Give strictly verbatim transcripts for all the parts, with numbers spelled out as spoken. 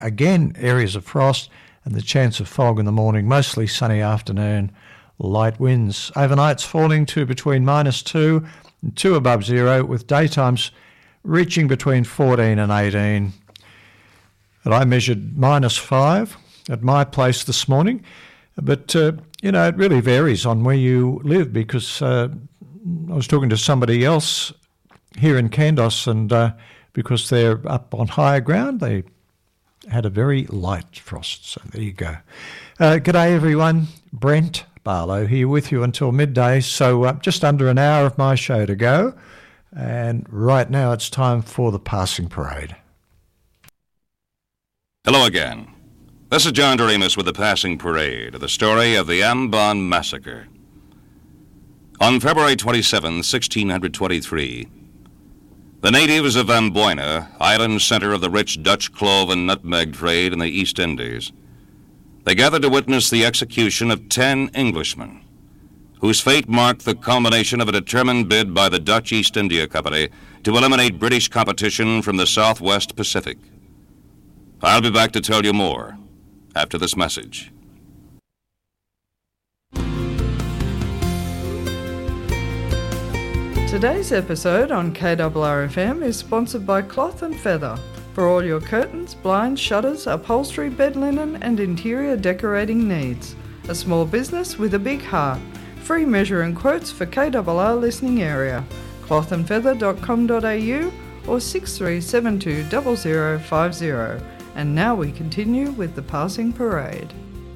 again, areas of frost and the chance of fog in the morning, mostly sunny afternoon, light winds. Overnights falling to between minus two and two above zero, with daytimes reaching between fourteen and eighteen. And I measured minus five at my place this morning. But, uh, you know, it really varies on where you live, because uh, I was talking to somebody else here in Kandos, and uh, because they're up on higher ground, they had a very light frost. So there you go. Uh, g'day, everyone. Brent Barlow here with you until midday. So uh, just under an hour of my show to go. And right now it's time for the Passing Parade. Hello again. This is John Doremus with the Passing Parade, the story of the Ambon Massacre. On February twenty-seventh, sixteen twenty-three, the natives of Amboina, island center of the rich Dutch clove and nutmeg trade in the East Indies, they gathered to witness the execution of ten Englishmen, whose fate marked the culmination of a determined bid by the Dutch East India Company to eliminate British competition from the Southwest Pacific. I'll be back to tell you more after this message. Today's episode on K R R F M is sponsored by Cloth and Feather for all your curtains, blinds, shutters, upholstery, bed linen and interior decorating needs. A small business with a big heart. Free measure and quotes for K R R listening area. cloth and feather dot com dot a u or six three seven two zero zero five zero. And now we continue with the Passing Parade.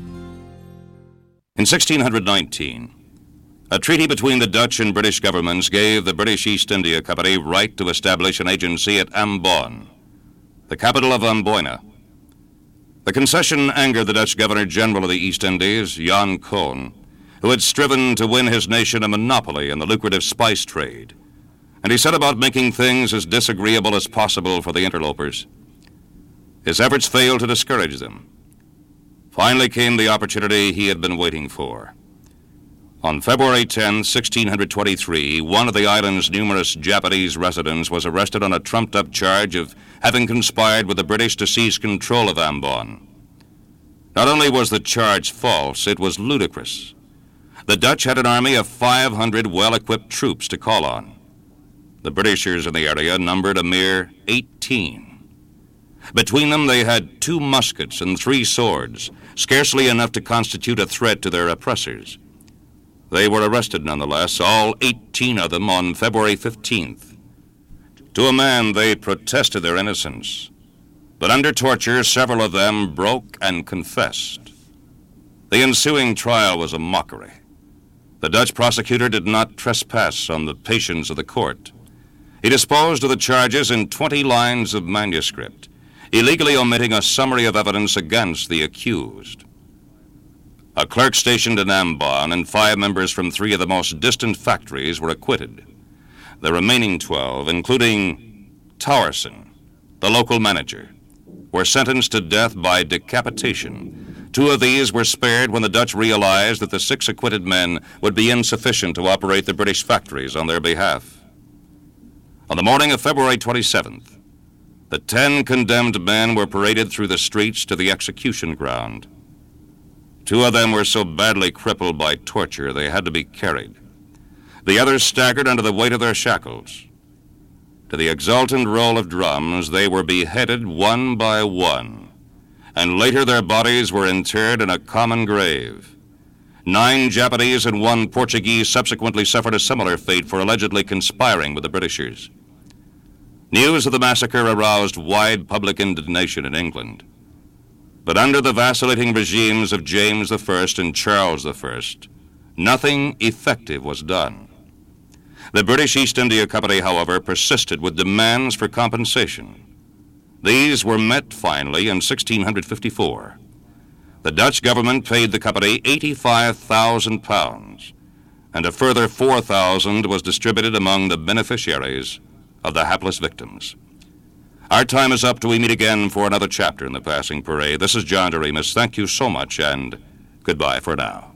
In sixteen nineteen, a treaty between the Dutch and British governments gave the British East India Company right to establish an agency at Ambon, the capital of Amboina. The concession angered the Dutch Governor-General of the East Indies, Jan Koen, who had striven to win his nation a monopoly in the lucrative spice trade, and he set about making things as disagreeable as possible for the interlopers. His efforts failed to discourage them. Finally came the opportunity he had been waiting for. On February tenth, sixteen twenty-three, one of the island's numerous Japanese residents was arrested on a trumped-up charge of having conspired with the British to seize control of Ambon. Not only was the charge false, it was ludicrous. The Dutch had an army of five hundred well-equipped troops to call on. The Britishers in the area numbered a mere eighteen. Between them, they had two muskets and three swords, scarcely enough to constitute a threat to their oppressors. They were arrested nonetheless, all eighteen of them, on February fifteenth. To a man, they protested their innocence, but under torture, several of them broke and confessed. The ensuing trial was a mockery. The Dutch prosecutor did not trespass on the patience of the court. He disposed of the charges in twenty lines of manuscript, illegally omitting a summary of evidence against the accused. A clerk stationed in Ambon and five members from three of the most distant factories were acquitted. The remaining twelve, including Towerson, the local manager, were sentenced to death by decapitation. Two of these were spared when the Dutch realized that the six acquitted men would be insufficient to operate the British factories on their behalf. On the morning of February twenty-seventh, the ten condemned men were paraded through the streets to the execution ground. Two of them were so badly crippled by torture they had to be carried. The others staggered under the weight of their shackles. To the exultant roll of drums, they were beheaded one by one, and later their bodies were interred in a common grave. Nine Japanese and one Portuguese subsequently suffered a similar fate for allegedly conspiring with the Britishers. News of the massacre aroused wide public indignation in England. But under the vacillating regimes of James the First and Charles the First, nothing effective was done. The British East India Company, however, persisted with demands for compensation. These were met finally in sixteen fifty-four. The Dutch government paid the company eighty-five thousand pounds, and a further four thousand was distributed among the beneficiaries of the hapless victims. Our time is up till we meet again for another chapter in the Passing Parade. This is John Doremus. Thank you so much, and goodbye for now.